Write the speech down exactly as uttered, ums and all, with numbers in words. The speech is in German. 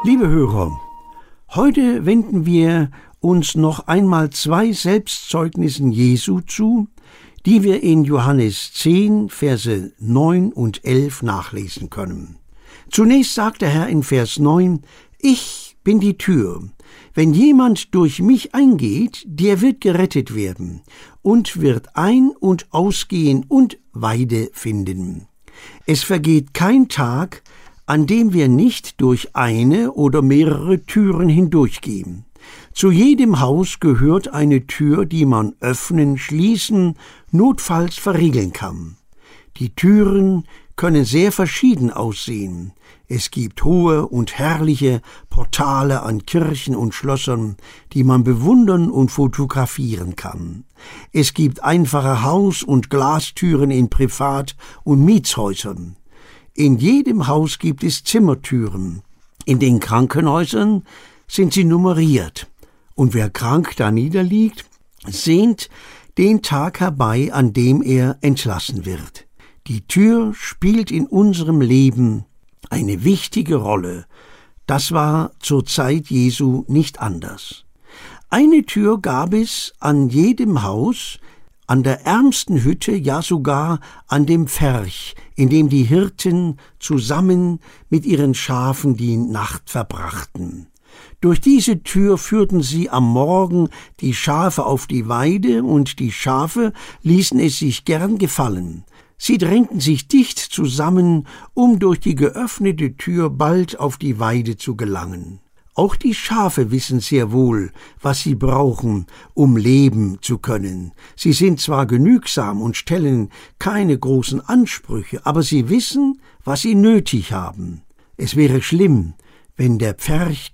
Liebe Hörer, heute wenden wir uns noch einmal zwei Selbstzeugnissen Jesu zu, die wir in Johannes zehn, Verse neun und elf nachlesen können. Zunächst sagt der Herr in Vers neun, ich bin die Tür. Wenn jemand durch mich eingeht, der wird gerettet werden und wird ein- und ausgehen und Weide finden. Es vergeht kein Tag, an dem wir nicht durch eine oder mehrere Türen hindurchgehen. Zu jedem Haus gehört eine Tür, die man öffnen, schließen, notfalls verriegeln kann. Die Türen können sehr verschieden aussehen. Es gibt hohe und herrliche Portale an Kirchen und Schlössern, die man bewundern und fotografieren kann. Es gibt einfache Haus- und Glastüren in Privat- und Mietshäusern. In jedem Haus gibt es Zimmertüren. In den Krankenhäusern sind sie nummeriert. Und wer krank da niederliegt, sehnt den Tag herbei, an dem er entlassen wird. Die Tür spielt in unserem Leben eine wichtige Rolle. Das war zur Zeit Jesu nicht anders. Eine Tür gab es an jedem Haus, an der ärmsten Hütte, ja sogar an dem Pferch, in dem die Hirten zusammen mit ihren Schafen die Nacht verbrachten. Durch diese Tür führten sie am Morgen die Schafe auf die Weide, und die Schafe ließen es sich gern gefallen. Sie drängten sich dicht zusammen, um durch die geöffnete Tür bald auf die Weide zu gelangen. Auch die Schafe wissen sehr wohl, was sie brauchen, um leben zu können. Sie sind zwar genügsam und stellen keine großen Ansprüche, aber sie wissen, was sie nötig haben. Es wäre schlimm, wenn der Pferch